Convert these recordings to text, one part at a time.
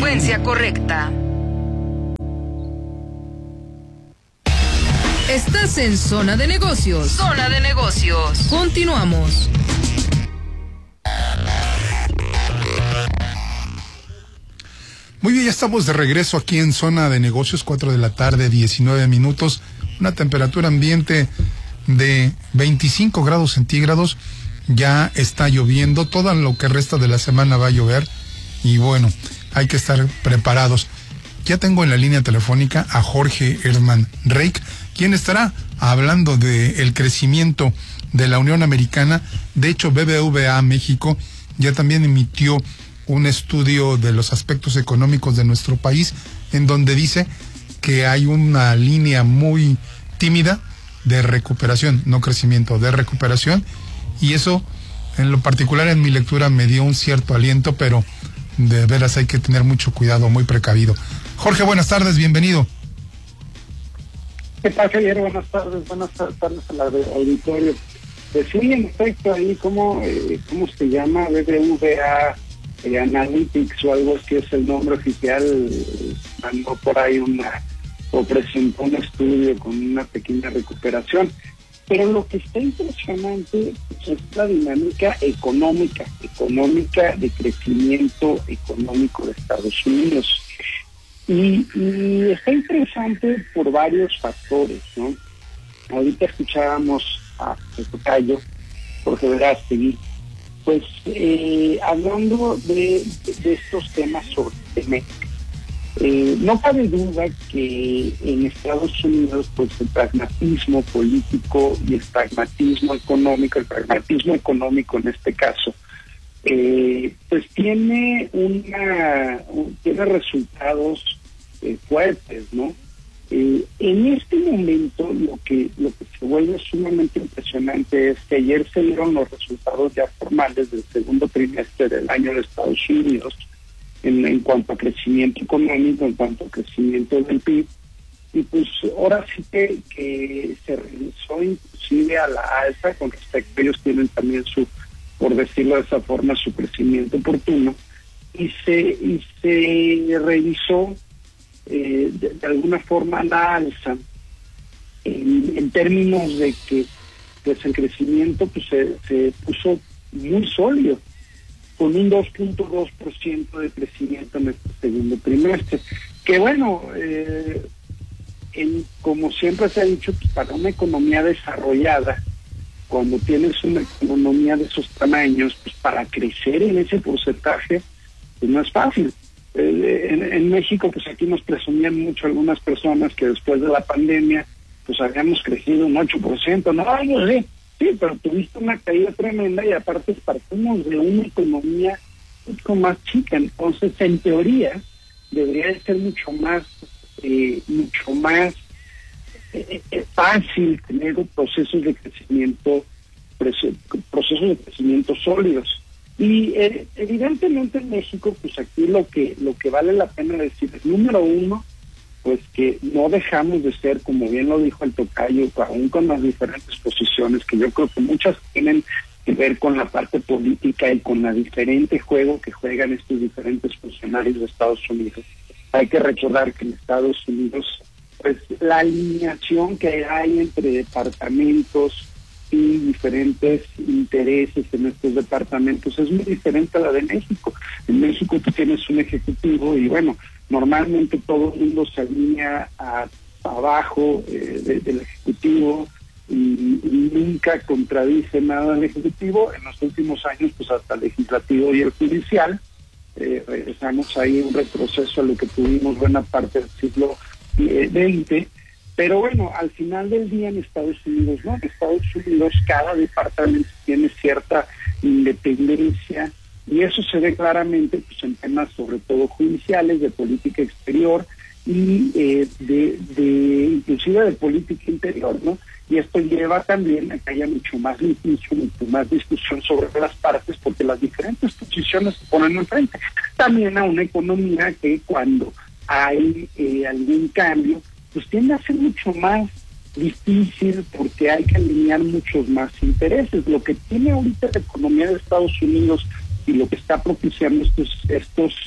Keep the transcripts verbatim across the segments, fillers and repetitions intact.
frecuencia correcta. Estás en Zona de Negocios. Zona de Negocios. Continuamos. Muy bien, ya estamos de regreso aquí en Zona de Negocios, cuatro de la tarde, diecinueve minutos. Una temperatura ambiente de veinticinco grados centígrados. Ya está lloviendo, todo lo que resta de la semana va a llover. Y bueno, hay que estar preparados. Ya tengo en la línea telefónica a Jorge Herman Reik, quien estará hablando del crecimiento de la Unión Americana. De hecho, B B V A México ya también emitió un estudio de los aspectos económicos de nuestro país, en donde dice que hay una línea muy tímida de recuperación, no crecimiento, de recuperación, y eso, en lo particular en mi lectura, me dio un cierto aliento, pero de veras hay que tener mucho cuidado, muy precavido. Jorge, buenas tardes, bienvenido. ¿Qué tal, Javier? Buenas tardes, buenas tardes al auditorio. Pues sí, en efecto, ahí, ¿cómo, eh, cómo se llama? B B V A eh, Analytics o algo así es el nombre oficial, eh, mandó por ahí una, o presentó un estudio con una pequeña recuperación. Pero lo que está impresionante pues, es la dinámica económica, económica de crecimiento económico de Estados Unidos. Y, y está interesante por varios factores, ¿no? Ahorita escuchábamos a Tocayo, Jorge Verástegui, pues eh, hablando de, de, de estos temas sobre México. Eh, no cabe duda que en Estados Unidos pues el pragmatismo político y el pragmatismo económico, el pragmatismo económico en este caso, eh, pues tiene una un, tiene resultados eh, fuertes, ¿no? Eh, en este momento lo que lo que se vuelve sumamente impresionante es que ayer se dieron los resultados ya formales del segundo trimestre del año de Estados Unidos en, en cuanto a crecimiento económico, en cuanto a crecimiento del P I B, y pues ahora sí que, que se revisó inclusive a la alza con respecto, ellos tienen también su, por decirlo de esa forma, su crecimiento oportuno, y se, y se revisó Eh, de, de alguna forma la alza en, en términos de que pues el crecimiento pues se, se puso muy sólido con un dos punto dos por ciento de crecimiento en este segundo trimestre, que bueno, eh, en, como siempre se ha dicho, pues para una economía desarrollada, cuando tienes una economía de esos tamaños, pues para crecer en ese porcentaje pues no es fácil. En, en México, pues aquí nos presumían mucho algunas personas que después de la pandemia, pues habíamos crecido un ocho por ciento, no, algo sí, sí, pero tuviste una caída tremenda y aparte partimos de una economía mucho más chica, entonces en teoría debería de ser mucho más, eh, mucho más eh, eh, fácil tener procesos de crecimiento, procesos de crecimiento sólidos. Y eh, evidentemente en México, pues aquí lo que lo que vale la pena decir es, número uno, pues que no dejamos de ser, como bien lo dijo el tocayo, aún con las diferentes posiciones, que yo creo que muchas tienen que ver con la parte política y con la diferente juego que juegan estos diferentes funcionarios de Estados Unidos. Hay que recordar que en Estados Unidos, pues la alineación que hay entre departamentos y diferentes intereses en estos departamentos es muy diferente a la de México. En México tú tienes un ejecutivo y bueno, normalmente todo el mundo se alinea a, abajo eh, de, del ejecutivo y, y nunca contradice nada al ejecutivo. En los últimos años, pues hasta el legislativo y el judicial, eh, regresamos ahí un retroceso a lo que tuvimos buena parte del siglo veinte. Pero bueno, al final del día en Estados Unidos, ¿no? En Estados Unidos cada departamento tiene cierta independencia y eso se ve claramente pues, en temas sobre todo judiciales, de política exterior y eh, de, de inclusive de política interior, ¿no? Y esto lleva también a que haya mucho más litigio, mucho más discusión sobre las partes porque las diferentes posiciones se ponen enfrente. También a una economía que cuando hay eh, algún cambio pues tiende a ser mucho más difícil porque hay que alinear muchos más intereses. Lo que tiene ahorita la economía de Estados Unidos y lo que está propiciando estos estos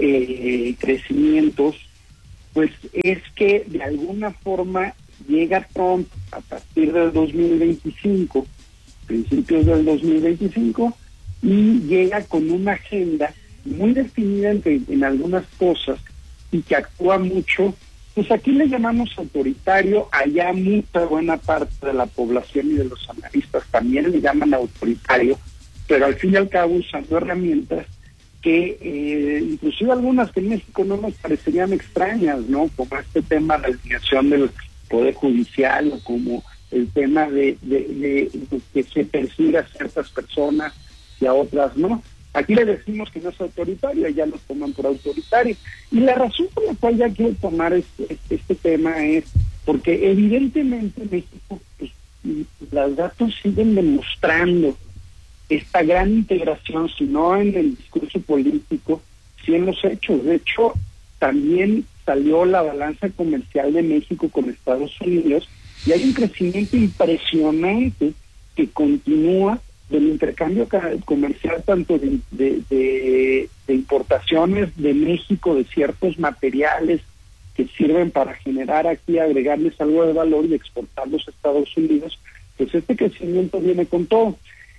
eh, crecimientos, pues es que de alguna forma llega Trump a partir del dos mil veinticinco, principios del dos mil veinticinco, y llega con una agenda muy definida en, en algunas cosas y que actúa mucho, pues aquí le llamamos autoritario, allá mucha buena parte de la población y de los analistas también le llaman autoritario, pero al fin y al cabo usando herramientas que eh, inclusive algunas que en México no nos parecerían extrañas, ¿no? Como este tema de la alineación del Poder Judicial, o como el tema de, de, de, de que se persiga a ciertas personas y a otras no. Aquí le decimos que no es autoritario, ya lo toman por autoritario. Y la razón por la cual ya quiero tomar este, este, este tema es porque evidentemente México, pues, los datos siguen demostrando esta gran integración, si no en el discurso político, sí en los hechos. De hecho, también salió la balanza comercial de México con Estados Unidos y hay un crecimiento impresionante que continúa del intercambio comercial, tanto de, de, de, de importaciones de México de ciertos materiales que sirven para generar aquí, agregarles algo de valor y exportarlos a Estados Unidos. Pues este crecimiento viene con todo.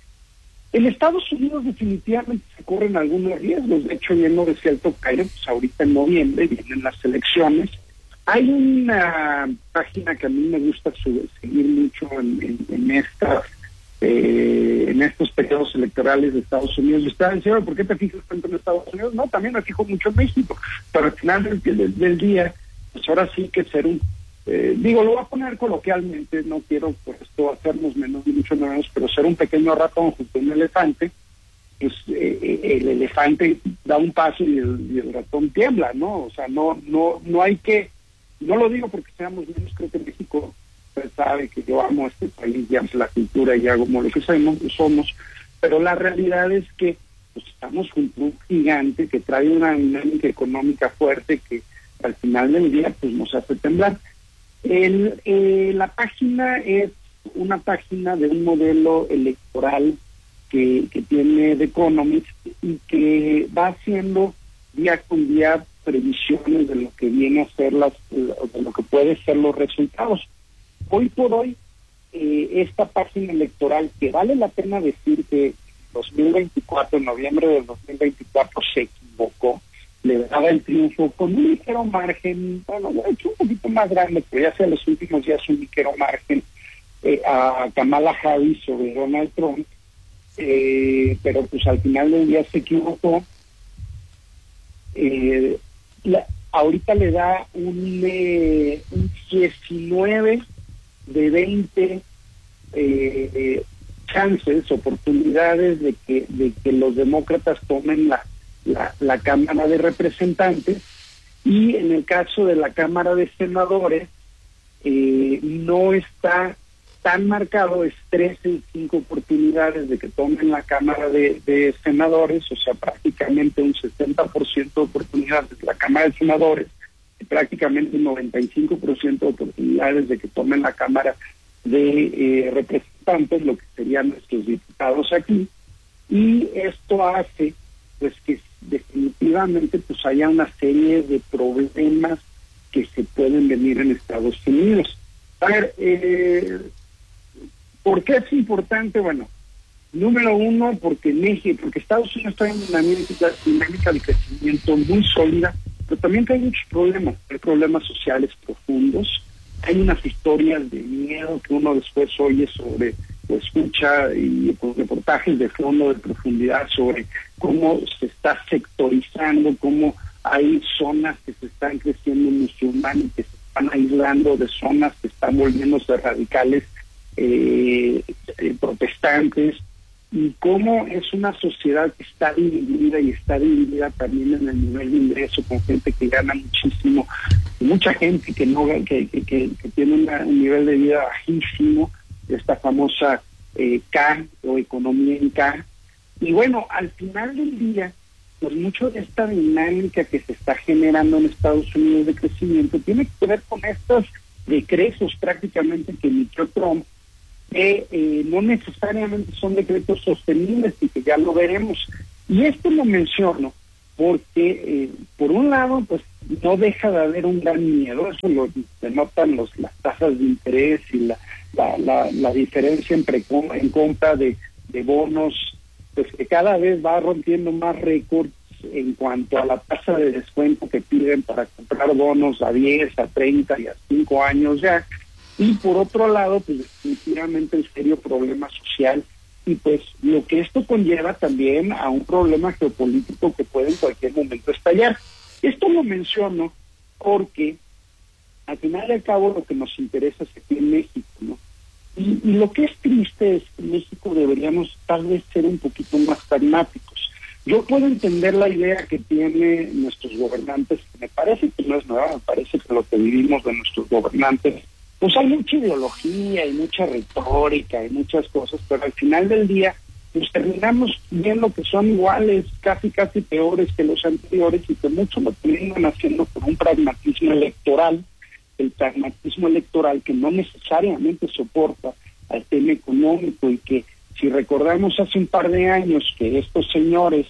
En Estados Unidos definitivamente se corren algunos riesgos. De hecho, bien lo decía el tocayo, pues ahorita en noviembre vienen las elecciones. Hay una página que a mí me gusta seguir mucho en, en, en estas eh, en estos periodos electorales de Estados Unidos. Y estaba diciendo, ¿por qué te fijas tanto en Estados Unidos? No, también me fijo mucho en México. Pero al final del, del, del día, pues ahora sí que ser un Eh, digo, lo voy a poner coloquialmente, no quiero por esto hacernos menos ni mucho menos, pero ser un pequeño ratón junto a un elefante, pues eh, el elefante da un paso y el, y el ratón tiembla, ¿no? O sea, no no no hay que, no lo digo porque seamos menos, creo que México pues, sabe que yo amo este país, ya la cultura y hago como lo que somos, somos, pero la realidad es que pues estamos junto a un gigante que trae una dinámica económica fuerte que al final del día pues nos hace temblar. El, eh, la página es una página de un modelo electoral que, que tiene The Economist y que va haciendo día con día previsiones de lo que viene a ser las, de lo que puede ser los resultados. Hoy por hoy, eh, esta página electoral, que vale la pena decir que dos mil veinticuatro, en noviembre del dos mil veinticuatro se equivocó, le daba el triunfo con un ligero margen, bueno, lo he hecho un poquito más grande, pero ya sea en los últimos días un ligero margen eh, a Kamala Harris sobre Donald Trump, eh, pero pues al final del día se equivocó. Eh, la, ahorita le da un, eh, un diecinueve de veinte eh, eh, chances, oportunidades de que, de que los demócratas tomen la La, la Cámara de Representantes, y en el caso de la Cámara de Senadores eh, no está tan marcado, es tres en cinco oportunidades de que tomen la Cámara de, de Senadores, o sea, prácticamente un sesenta por ciento de oportunidades de la Cámara de Senadores y prácticamente un noventa y cinco por ciento de oportunidades de que tomen la Cámara de eh, Representantes, lo que serían nuestros diputados aquí, y esto hace pues que definitivamente pues haya una serie de problemas que se pueden venir en Estados Unidos. A ver, eh, ¿por qué es importante? Bueno, número uno, porque México, porque Estados Unidos está en una dinámica, dinámica de crecimiento muy sólida, pero también que hay muchos problemas, hay problemas sociales profundos, hay unas historias de miedo que uno después oye sobre, o escucha, y con reportajes de fondo, de profundidad, sobre cómo se está sectorizando, cómo hay zonas que se están creciendo musulmanes, que se están aislando de zonas que están volviéndose radicales, eh, eh, protestantes, y cómo es una sociedad que está dividida y está dividida también en el nivel de ingreso, con gente que gana muchísimo, y mucha gente que no que, que, que, que tiene una, un nivel de vida bajísimo, esta famosa eh, K o economía en K. Y bueno, al final del día, pues mucho de esta dinámica que se está generando en Estados Unidos de crecimiento tiene que ver con estos decretos prácticamente que emitió Trump, que eh, no necesariamente son decretos sostenibles y que ya lo veremos. Y esto lo menciono porque eh, por un lado, pues no deja de haber un gran miedo, eso lo denotan los, las tasas de interés y la, la, la, la diferencia entre com- en compra de, de bonos, pues que cada vez va rompiendo más récords en cuanto a la tasa de descuento que piden para comprar bonos a diez, a treinta y a cinco años ya. Y por otro lado, pues definitivamente el serio problema social y pues lo que esto conlleva también a un problema geopolítico que puede en cualquier momento estallar. Esto lo menciono porque al final y al cabo lo que nos interesa es aquí en México, ¿no? Y, y lo que es triste es que en México deberíamos tal vez ser un poquito más pragmáticos. Yo puedo entender la idea que tienen nuestros gobernantes, que me parece que no es nueva, me parece que lo que vivimos de nuestros gobernantes, pues hay mucha ideología y mucha retórica y muchas cosas, pero al final del día pues terminamos viendo que son iguales, casi casi peores que los anteriores y que mucho lo terminan haciendo por un pragmatismo electoral, el pragmatismo electoral que no necesariamente soporta al tema económico y que si recordamos hace un par de años que estos señores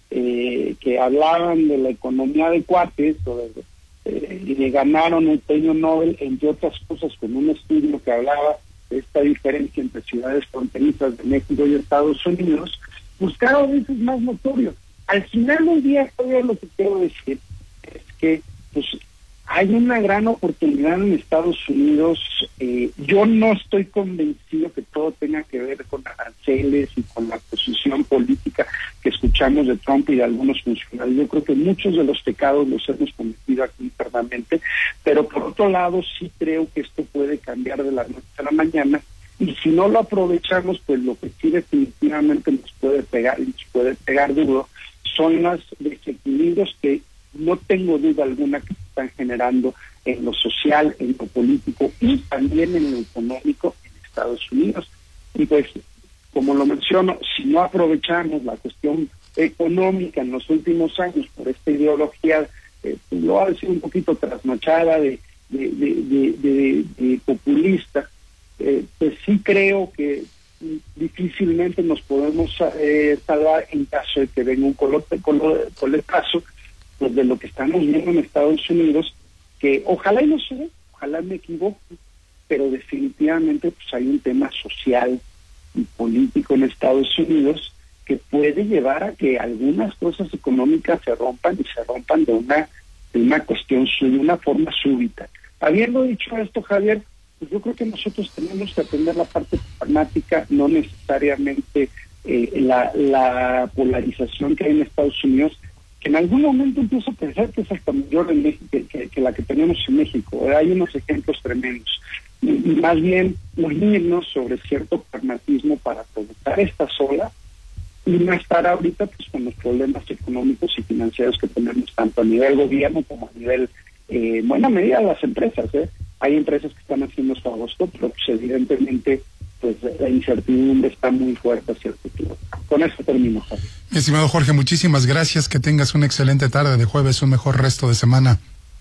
eh, que hablaban de la economía de cuates o de, eh, y le ganaron el premio Nobel, entre otras cosas, con un estudio que hablaba de esta diferencia entre ciudades fronterizas de México y Estados Unidos, pues cada vez es más notorio. Al final del día, todavía lo que quiero decir es que pues hay una gran oportunidad en Estados Unidos. Eh, yo no estoy convencido que todo tenga que ver con aranceles y con la posición política que escuchamos de Trump y de algunos funcionarios. Yo creo que muchos de los pecados los hemos cometido aquí internamente, pero por otro lado sí creo que esto puede cambiar de la noche a la mañana y si no lo aprovechamos, pues lo que sí definitivamente nos puede pegar y nos puede pegar duro son los desequilibrios que no tengo duda alguna que se están generando en lo social, en lo político y también en lo económico en Estados Unidos. Y pues, como lo menciono, si no aprovechamos la cuestión económica en los últimos años por esta ideología, eh, lo voy a decir un poquito trasnochada, de, de, de, de, de, de populista, eh, pues sí creo que difícilmente nos podemos eh, salvar en caso de que venga un colote, colo, coletazo, pues de lo que estamos viendo en Estados Unidos, que ojalá y no se ve, ojalá me equivoque, pero definitivamente pues hay un tema social y político en Estados Unidos que puede llevar a que algunas cosas económicas se rompan y se rompan de una de una cuestión, de una forma súbita. Habiendo dicho esto, Javier, pues yo creo que nosotros tenemos que atender la parte pragmática, no necesariamente eh, la, la polarización que hay en Estados Unidos, que en algún momento empiezo a pensar que es hasta mayor en México que, que, que la que tenemos en México. Hay unos ejemplos tremendos. Y, y más bien unirnos sobre cierto pragmatismo para aprovechar esta sola y no estar ahorita pues con los problemas económicos y financieros que tenemos tanto a nivel gobierno como a nivel, eh, en buena medida, las empresas. ¿eh? Hay empresas que están haciendo su agosto, pero pues evidentemente pues la incertidumbre está muy fuerte hacia el futuro. Con eso termino, Javier. Mi estimado Jorge, muchísimas gracias, que tengas una excelente tarde de jueves, un mejor resto de semana.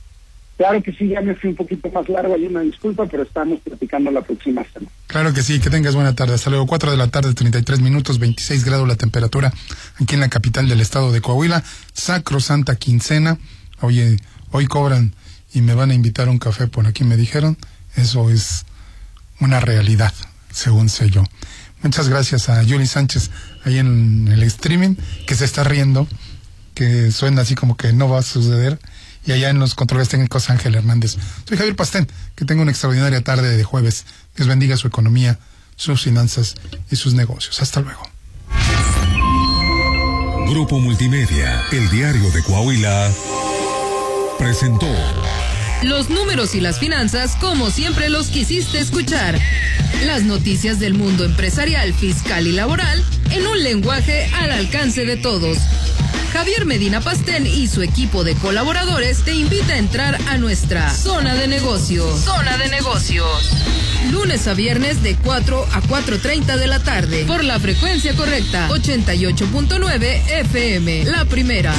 Claro que sí, ya me fui un poquito más largo, hay una disculpa, pero estamos platicando la próxima semana. Claro que sí, que tengas buena tarde. Hasta luego, cuatro de la tarde, treinta y tres minutos, veintiséis grados la temperatura aquí en la capital del estado de Coahuila. Sacrosanta quincena. Oye, hoy cobran y me van a invitar a un café, por aquí me dijeron. Eso es una realidad, según sé yo. Muchas gracias a Yuli Sánchez ahí en el streaming, que se está riendo, que suena así como que no va a suceder. Y allá en los controles técnicos, Ángel Hernández. Soy Javier Pastén, que tenga una extraordinaria tarde de jueves. Dios bendiga su economía, sus finanzas y sus negocios. Hasta luego. Grupo Multimedia, el diario de Coahuila, presentó los números y las finanzas como siempre los quisiste escuchar. Las noticias del mundo empresarial, fiscal y laboral en un lenguaje al alcance de todos. Javier Medina Pastén y su equipo de colaboradores te invita a entrar a nuestra Zona de Negocios. Zona de Negocios. Lunes a viernes de cuatro a cuatro treinta de la tarde. Por la frecuencia correcta, ochenta y ocho punto nueve F M. La primera.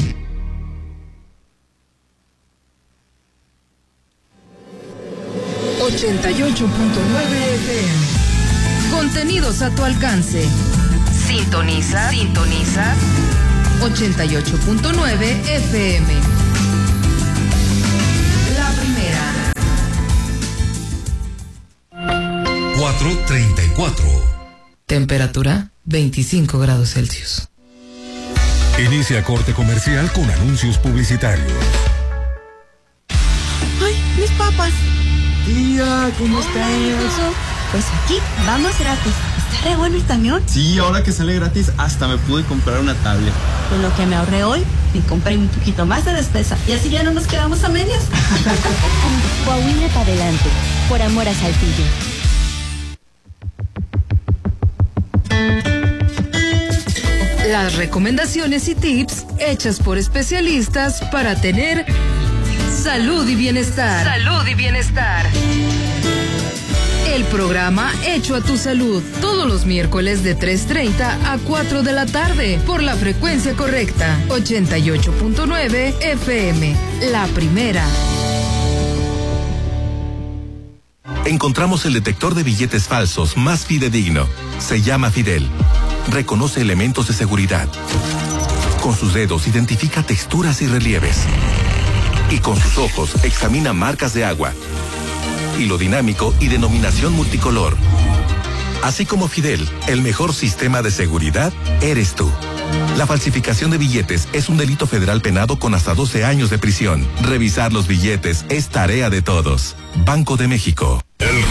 ochenta y ocho punto nueve F M. Contenidos a tu alcance. Sintoniza. Sintoniza. ochenta y ocho punto nueve F M. La primera. cuatro treinta y cuatro. Temperatura veinticinco grados Celsius. Inicia corte comercial con anuncios publicitarios. ¡Ay, mis papas! Tía, ¿cómo estás? Pues aquí, vamos gratis. ¿Está re bueno el camión? Sí, ahora que sale gratis, hasta me pude comprar una tablet. Con lo que me ahorré hoy, me compré un poquito más de despesa. Y así ya no nos quedamos a medias. Coahuila para adelante, por amor a Saltillo. Las recomendaciones y tips hechas por especialistas para tener salud y bienestar. Salud y bienestar. El programa Hecho a tu Salud, todos los miércoles de tres treinta a cuatro de la tarde, por la frecuencia correcta, ochenta y ocho punto nueve F M, la primera. Encontramos el detector de billetes falsos más fidedigno. Se llama Fidel. Reconoce elementos de seguridad. Con sus dedos identifica texturas y relieves. Y con sus ojos examina marcas de agua, hilo dinámico y denominación multicolor. Así como Fidel, el mejor sistema de seguridad eres tú. La falsificación de billetes es un delito federal penado con hasta doce años de prisión. Revisar los billetes es tarea de todos. Banco de México. El